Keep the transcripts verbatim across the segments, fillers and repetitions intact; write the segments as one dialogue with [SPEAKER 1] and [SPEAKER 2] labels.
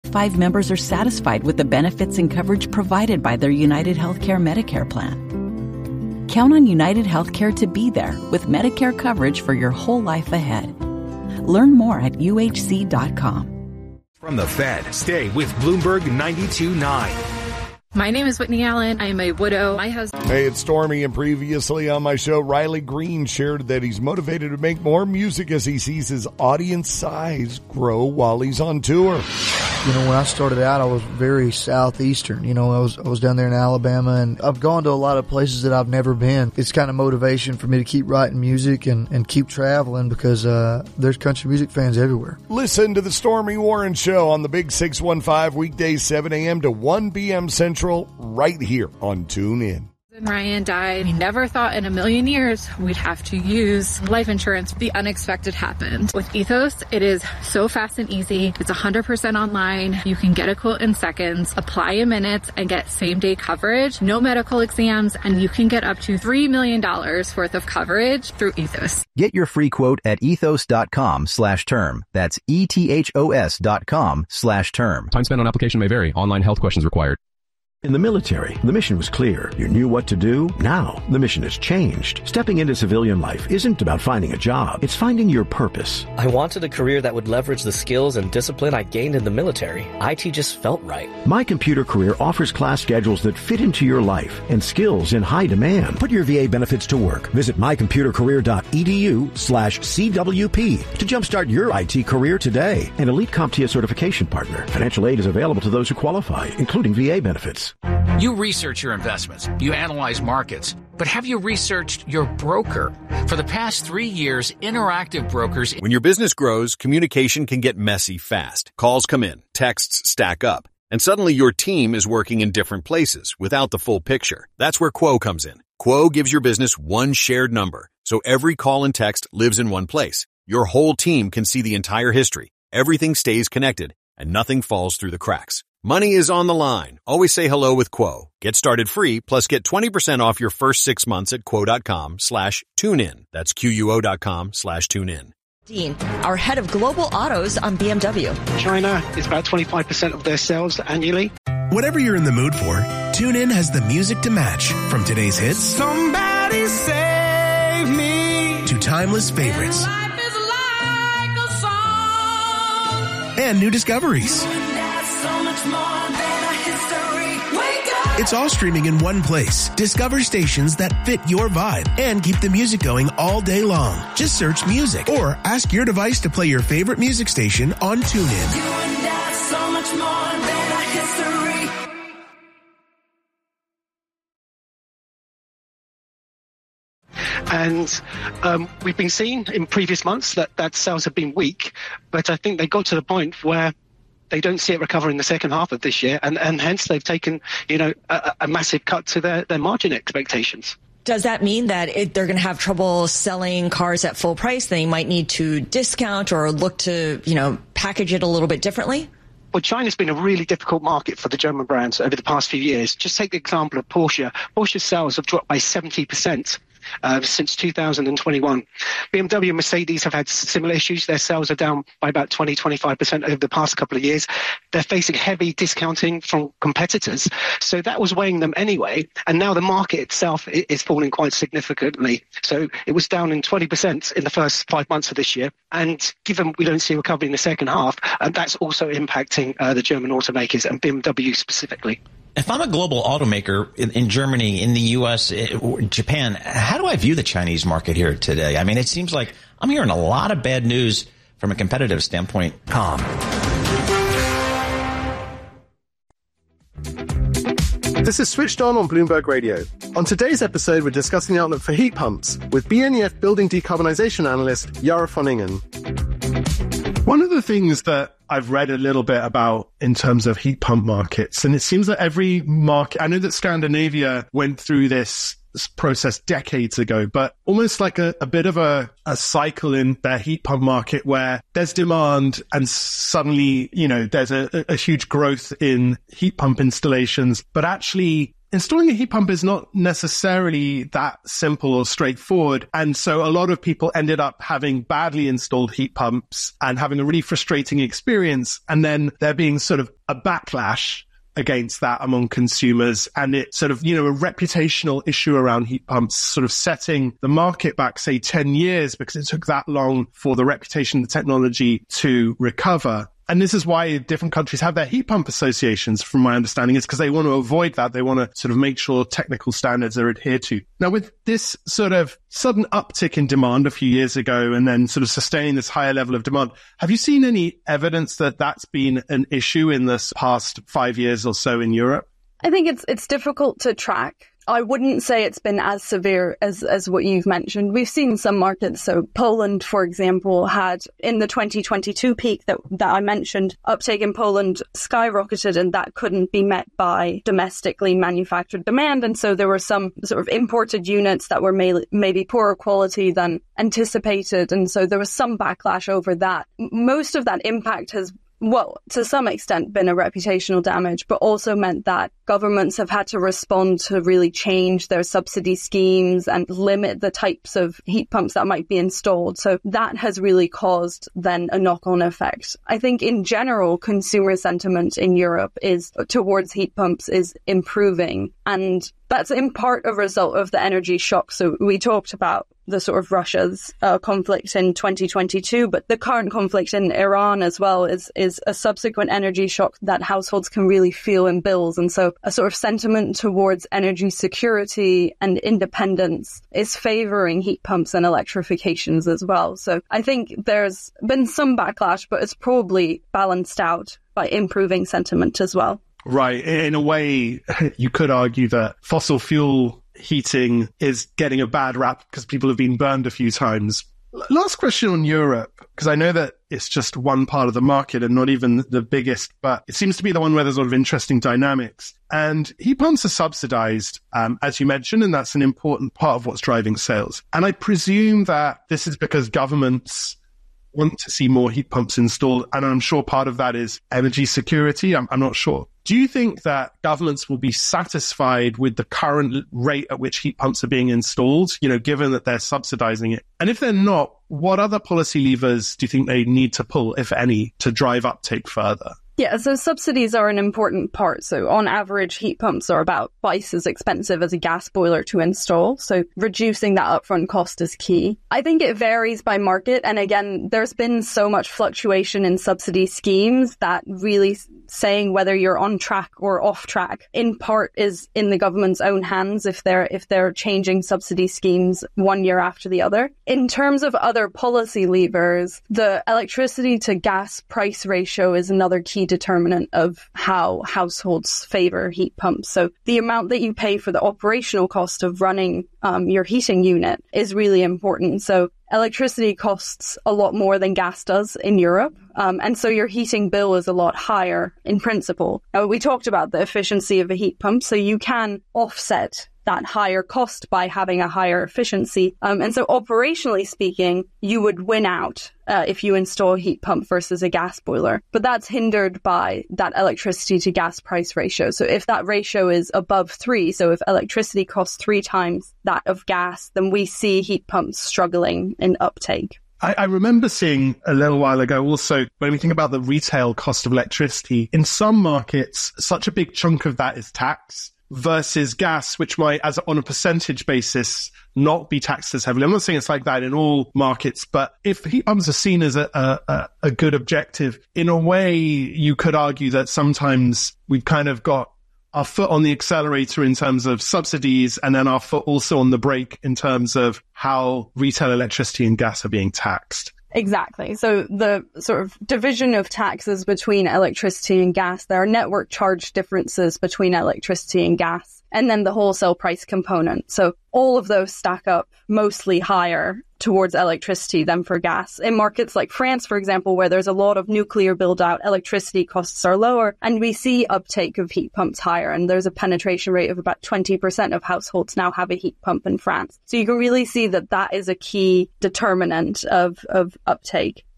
[SPEAKER 1] of five members are satisfied with the benefits and coverage provided by their United Healthcare Medicare plan. Count on United Healthcare to be there with Medicare coverage for your whole life ahead. Learn more at U H C dot com.
[SPEAKER 2] From the Fed, stay with Bloomberg ninety-two point nine.
[SPEAKER 3] My name is Whitney Allen. I am a widow. My husband...
[SPEAKER 4] Hey, it's Stormy, and previously on my show, Riley Green shared that he's motivated to make more music as he sees his audience size grow while he's on tour.
[SPEAKER 5] You know, when I started out, I was very southeastern. You know, I was I was down there in Alabama, and I've gone to a lot of places that I've never been. It's kind of motivation for me to keep writing music and, and keep traveling because uh, there's country music fans everywhere.
[SPEAKER 4] Listen to the Stormy Warren Show on the Big six one five, weekdays seven a.m. to one p.m. Central, right here on TuneIn.
[SPEAKER 3] Ryan died. We never thought in a million years we'd have to use life insurance. The unexpected happened. With Ethos, it is so fast and easy. It's one hundred percent online. You can get a quote in seconds, apply in minutes, and get same-day coverage, no medical exams, and you can get up to three million dollars worth of coverage through Ethos.
[SPEAKER 6] Get your free quote at ethos.com slash term. That's E-T-H-O-S dot com slash term.
[SPEAKER 7] Time spent on application may vary. Online health questions required.
[SPEAKER 8] In the military, the mission was clear. You knew what to do. Now, the mission has changed. Stepping into civilian life isn't about finding a job. It's finding your purpose.
[SPEAKER 9] I wanted a career that would leverage the skills and discipline I gained in the military. I T just felt right.
[SPEAKER 8] My Computer Career offers class schedules that fit into your life and skills in high demand. Put your V A benefits to work. Visit mycomputercareer.edu slash CWP to jumpstart your I T career today. An elite CompTIA certification partner. Financial aid is available to those who qualify, including V A benefits.
[SPEAKER 10] You research your investments. You analyze markets. But have you researched your broker? For the past three years, Interactive Brokers...
[SPEAKER 11] When your business grows, communication can get messy fast. Calls come in, texts stack up, and suddenly your team is working in different places without the full picture. That's where Quo comes in. Quo gives your business one shared number, so every call and text lives in one place. Your whole team can see the entire history. Everything stays connected, and nothing falls through the cracks. Money is on the line. Always say hello with Quo. Get started free, plus get twenty percent off your first six months at quo.com slash tune in. That's Q-U-O dot com slash tune in.
[SPEAKER 12] Dean, our head of global autos on B M W.
[SPEAKER 13] China is about twenty-five percent of their sales annually.
[SPEAKER 14] Whatever you're in the mood for, TuneIn has the music to match. From today's hits,
[SPEAKER 15] Somebody Save Me,
[SPEAKER 14] to timeless favorites.
[SPEAKER 15] And life is like a song.
[SPEAKER 14] And new discoveries. It's all streaming in one place. Discover stations that fit your vibe and keep the music going all day long. Just search music or ask your device to play your favorite music station on TuneIn.
[SPEAKER 15] You and I, so much more than a history.
[SPEAKER 13] And um, we've been seeing in previous months that, that sales have been weak, but I think they got to the point where they don't see it recover in the second half of this year, and, and hence they've taken, you know, a, a massive cut to their, their margin expectations.
[SPEAKER 12] Does that mean that it, they're going to have trouble selling cars at full price? They might need to discount or look to, you know, package it a little bit differently?
[SPEAKER 13] Well, China's been a really difficult market for the German brands over the past few years. Just take the example of Porsche. Porsche's sales have dropped by seventy percent. Uh, since two thousand twenty-one. B M W and Mercedes have had similar issues. Their sales are down by about twenty, twenty-five percent over the past couple of years. They're facing heavy discounting from competitors. So that was weighing them anyway. And now the market itself is falling quite significantly. So it was down in twenty percent in the first five months of this year. And given we don't see a recovery in the second half, and that's also impacting uh, the German automakers and B M W specifically.
[SPEAKER 16] If I'm a global automaker in, in Germany, in the U S, Japan, how do I view the Chinese market here today? I mean, it seems like I'm hearing a lot of bad news from a competitive standpoint. Com.
[SPEAKER 17] This is Switched On on Bloomberg Radio. On today's episode, we're discussing the outlook for heat pumps with B N E F building decarbonisation analyst Yara von Ingen.
[SPEAKER 18] One of the things that I've read a little bit about in terms of heat pump markets, and it seems that every market, I know that Scandinavia went through this process decades ago, but almost like a, a bit of a, a cycle in their heat pump market where there's demand and suddenly, you know, there's a, a huge growth in heat pump installations, but actually installing a heat pump is not necessarily that simple or straightforward. And so a lot of people ended up having badly installed heat pumps and having a really frustrating experience. And then there being sort of a backlash against that among consumers, and it sort of, you know, a reputational issue around heat pumps sort of setting the market back, say, ten years because it took that long for the reputation of the technology to recover. And this is why different countries have their heat pump associations, from my understanding, is because they want to avoid that. They want to sort of make sure technical standards are adhered to. Now, with this sort of sudden uptick in demand a few years ago and then sort of sustaining this higher level of demand, have you seen any evidence that that's been an issue in this past five years or so in Europe?
[SPEAKER 19] I think it's it's difficult to track. I wouldn't say it's been as severe as, as what you've mentioned. We've seen some markets. So Poland, for example, had in the twenty twenty-two peak that, that I mentioned, uptake in Poland skyrocketed, and that couldn't be met by domestically manufactured demand. And so there were some sort of imported units that were may, maybe poorer quality than anticipated. And so there was some backlash over that. Most of that impact has well, to some extent been a reputational damage, but also meant that governments have had to respond to really change their subsidy schemes and limit the types of heat pumps that might be installed. So that has really caused then a knock-on effect. I think in general, consumer sentiment in Europe is towards heat pumps is improving, and that's in part a result of the energy shock. So we talked about the sort of Russia's uh, conflict in twenty twenty-two, but the current conflict in Iran as well is is a subsequent energy shock that households can really feel in bills. And so a sort of sentiment towards energy security and independence is favoring heat pumps and electrifications as well. So I think there's been some backlash, but it's probably balanced out by improving sentiment as well.
[SPEAKER 18] Right. In a way, you could argue that fossil fuel heating is getting a bad rap because people have been burned a few times. Last question on Europe, because I know that it's just one part of the market and not even the biggest, but it seems to be the one where there's a lot of interesting dynamics. And heat pumps are subsidized, um, as you mentioned, and that's an important part of what's driving sales. And I presume that this is because governments want to see more heat pumps installed, and I'm sure part of that is energy security. I'm, I'm not sure. Do you think that governments will be satisfied with the current rate at which heat pumps are being installed, you know, given that they're subsidizing it? And if they're not, what other policy levers do you think they need to pull, if any, to drive uptake further?
[SPEAKER 19] Yeah, so subsidies are an important part. So on average, heat pumps are about twice as expensive as a gas boiler to install. So reducing that upfront cost is key. I think it varies by market. And again, there's been so much fluctuation in subsidy schemes that really saying whether you're on track or off track in part is in the government's own hands if they're if they're changing subsidy schemes one year after the other. In terms of other policy levers, the electricity to gas price ratio is another key determinant of how households favor heat pumps. So the amount that you pay for the operational cost of running um, your heating unit is really important. So electricity costs a lot more than gas does in Europe. Um, and so your heating bill is a lot higher in principle. Now, we talked about the efficiency of a heat pump, so you can offset that higher cost by having a higher efficiency. Um, and so operationally speaking, you would win out uh, if you install a heat pump versus a gas boiler. But that's hindered by that electricity to gas price ratio. So if that ratio is above three, so if electricity costs three times that of gas, then we see heat pumps struggling in uptake.
[SPEAKER 18] I, I remember seeing a little while ago also, when we think about the retail cost of electricity, in some markets, such a big chunk of that is tax versus gas, which might, as on a percentage basis, not be taxed as heavily. I'm not saying it's like that in all markets, but if heat pumps are seen as a, a, a good objective, in a way, you could argue that sometimes we've kind of got our foot on the accelerator in terms of subsidies and then our foot also on the brake in terms of how retail electricity and gas are being taxed.
[SPEAKER 19] Exactly. So the sort of division of taxes between electricity and gas, there are network charge differences between electricity and gas, and then the wholesale price component. So all of those stack up mostly higher towards electricity than for gas. In markets like France, for example, where there's a lot of nuclear build out, electricity costs are lower, and we see uptake of heat pumps higher. And there's a penetration rate of about twenty percent of households now have a heat pump in France. So you can really see that that is a key determinant of, of uptake.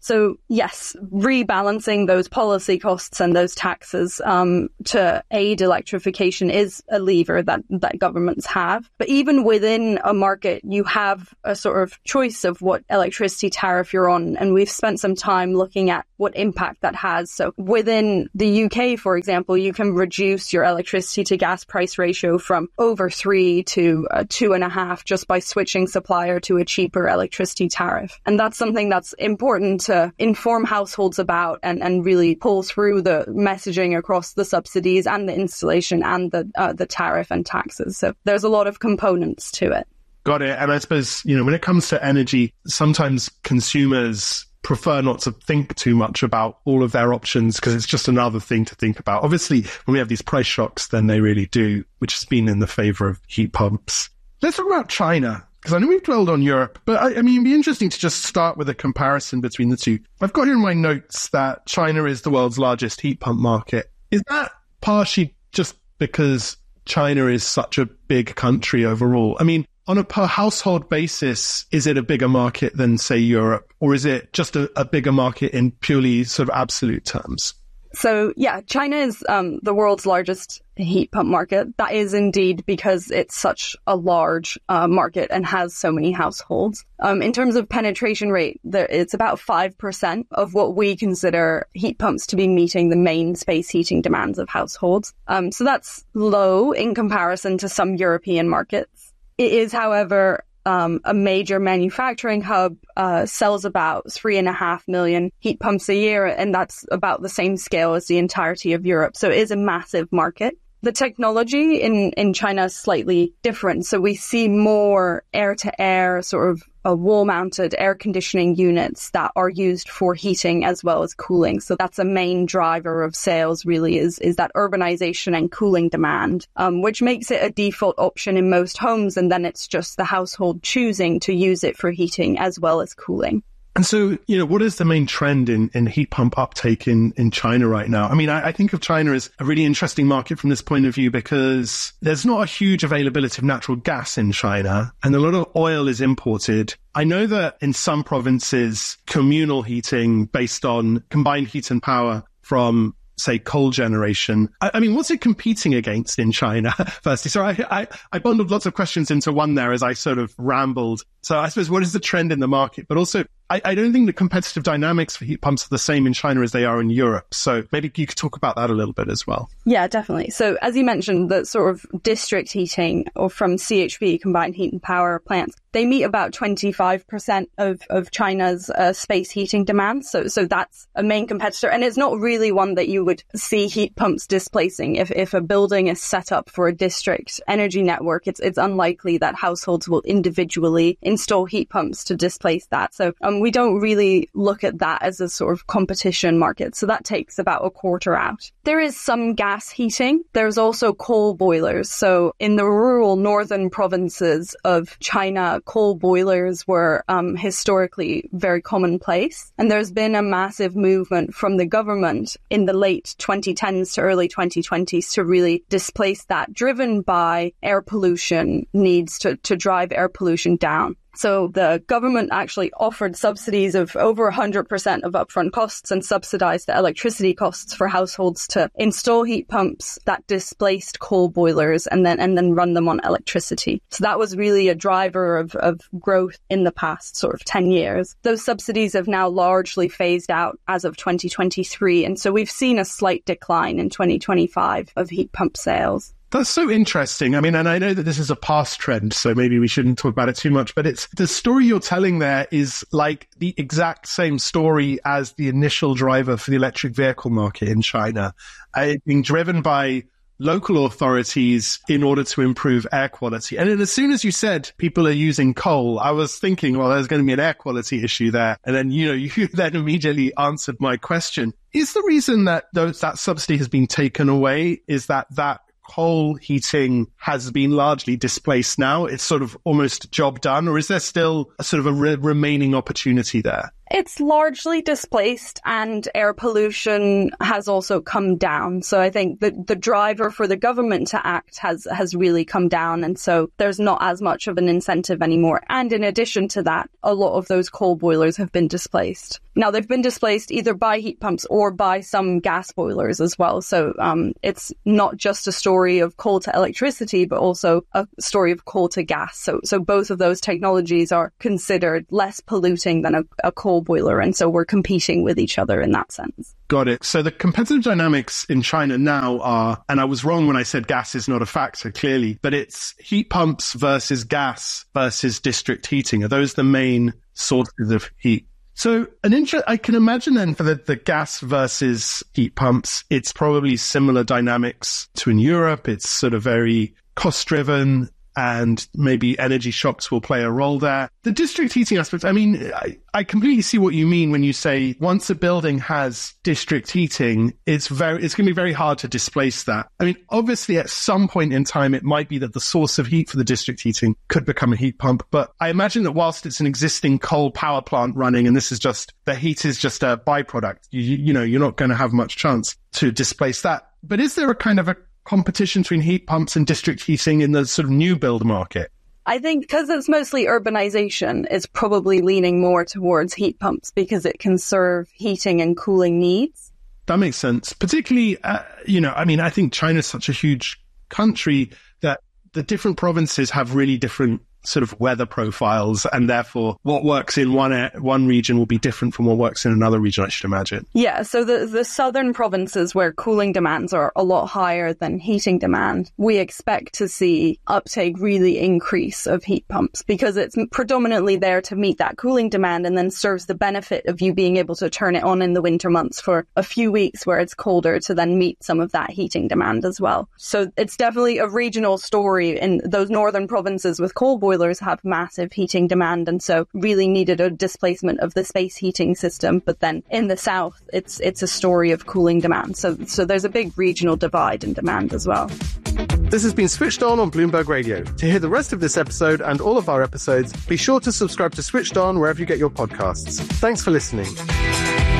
[SPEAKER 19] So yes, rebalancing those policy costs and those taxes um, to aid electrification is a lever that, that governments have. But even within a market, you have a sort of choice of what electricity tariff you're on. And we've spent some time looking at what impact that has. So within the U K, for example, you can reduce your electricity to gas price ratio from over three to uh, two and a half just by switching supplier to a cheaper electricity tariff. And that's something that's important to inform households about and, and really pull through the messaging across the subsidies and the installation and the uh, the tariff and taxes. So there's a lot of components to it.
[SPEAKER 18] Got it. And I suppose, you know, when it comes to energy, sometimes consumers prefer not to think too much about all of their options because it's just another thing to think about. Obviously, when we have these price shocks, then they really do, which has been in the favor of heat pumps. Let's talk about China, because I know we've dwelled on Europe, but I, I mean, it'd be interesting to just start with a comparison between the two. I've got here in my notes that China is the world's largest heat pump market. Is that partially just because China is such a big country overall? I mean, on a per household basis, is it a bigger market than, say, Europe? Or is it just a, a bigger market in purely sort of absolute terms?
[SPEAKER 19] So, yeah, China is um, the world's largest heat pump market. That is indeed because it's such a large uh, market and has so many households. Um, in terms of penetration rate, there, it's about five percent of what we consider heat pumps to be meeting the main space heating demands of households. Um, so that's low in comparison to some European markets. It is, however, um, a major manufacturing hub, uh, sells about three and a half million heat pumps a year, and that's about the same scale as the entirety of Europe. So it is a massive market. The technology in, in China is slightly different. So we see more air-to-air sort of uh, wall-mounted air conditioning units that are used for heating as well as cooling. So that's a main driver of sales really is, is that urbanization and cooling demand, um, which makes it a default option in most homes. And then it's just the household choosing to use it for heating as well as cooling.
[SPEAKER 18] And so, you know, what is the main trend in, in heat pump uptake in, in China right now? I mean, I, I think of China as a really interesting market from this point of view because there's not a huge availability of natural gas in China and a lot of oil is imported. I know that in some provinces, communal heating based on combined heat and power from, say, coal generation. I, I mean, what's it competing against in China, firstly? So I, I, I bundled lots of questions into one there as I sort of rambled. So I suppose, what is the trend in the market? But also, I, I don't think the competitive dynamics for heat pumps are the same in China as they are in Europe. So maybe you could talk about that a little bit as well.
[SPEAKER 19] Yeah, definitely. So as you mentioned, the sort of district heating or from C H P, combined heat and power plants, they meet about twenty-five percent of, of China's uh, space heating demand. So so that's a main competitor. And it's not really one that you would see heat pumps displacing. If if a building is set up for a district energy network, it's it's unlikely that households will individually install heat pumps to displace that. So um, we don't really look at that as a sort of competition market. So that takes about a quarter out. There is some gas heating. There's also coal boilers. So in the rural northern provinces of China, coal boilers were um, historically very commonplace. And there's been a massive movement from the government in the late twenty tens to early twenty twenties to really displace that, driven by air pollution needs to, to drive air pollution down. So the government actually offered subsidies of over one hundred percent of upfront costs and subsidized the electricity costs for households to install heat pumps that displaced coal boilers and then and then run them on electricity. So that was really a driver of, of growth in the past sort of ten years. Those subsidies have now largely phased out as of twenty twenty-three. And so we've seen a slight decline in twenty twenty-five of heat pump sales.
[SPEAKER 18] That's so interesting. I mean, and I know that this is a past trend, so maybe we shouldn't talk about it too much, but it's the story you're telling there is like the exact same story as the initial driver for the electric vehicle market in China, uh, being driven by local authorities in order to improve air quality. And then as soon as you said people are using coal, I was thinking, well, there's going to be an air quality issue there. And then, you know, you then immediately answered my question. Is the reason that those, that subsidy has been taken away is that that coal heating has been largely displaced now? It's sort of almost job done, or is there still a sort of a re- remaining opportunity there?
[SPEAKER 19] It's largely displaced, and air pollution has also come down. So I think the the driver for the government to act has has really come down, and so there's not as much of an incentive anymore. And in addition to that, a lot of those coal boilers have been displaced. Now, they've been displaced either by heat pumps or by some gas boilers as well. So um, it's not just a story of coal to electricity, but also a story of coal to gas. So so both of those technologies are considered less polluting than a, a coal boiler. And so we're competing with each other in that sense.
[SPEAKER 18] Got it. So the competitive dynamics in China now are, and I was wrong when I said gas is not a factor, clearly, but it's heat pumps versus gas versus district heating. Are those the main sources of heat? So an inter- I can imagine then for the, the gas versus heat pumps, it's probably similar dynamics to in Europe. It's sort of very cost driven, and maybe energy shocks will play a role there. The district heating aspect, I mean, I, I completely see what you mean when you say once a building has district heating, it's very, it's going to be very hard to displace that. I mean, obviously at some point in time, it might be that the source of heat for the district heating could become a heat pump. But I imagine that whilst it's an existing coal power plant running, and this is just, the heat is just a byproduct, you, you know, you're not going to have much chance to displace that. But is there a kind of a competition between heat pumps and district heating in the sort of new build market?
[SPEAKER 19] I think because it's mostly urbanization, it's probably leaning more towards heat pumps because it can serve heating and cooling needs.
[SPEAKER 18] That makes sense. Particularly, uh, you know, I mean, I think China's such a huge country that the different provinces have really different sort of weather profiles, and therefore what works in one one region will be different from what works in another region, I should imagine.
[SPEAKER 19] Yeah, so the, the southern provinces where cooling demands are a lot higher than heating demand, we expect to see uptake really increase of heat pumps because it's predominantly there to meet that cooling demand and then serves the benefit of you being able to turn it on in the winter months for a few weeks where it's colder to then meet some of that heating demand as well. So it's definitely a regional story in those northern provinces with coal boilers have massive heating demand and so really needed a displacement of the space heating system. But then in the south, it's it's a story of cooling demand. So so there's a big regional divide in demand as well.
[SPEAKER 17] This has been Switched On on Bloomberg Radio. To hear the rest of this episode and all of our episodes, be sure to subscribe to Switched On wherever you get your podcasts. Thanks for listening.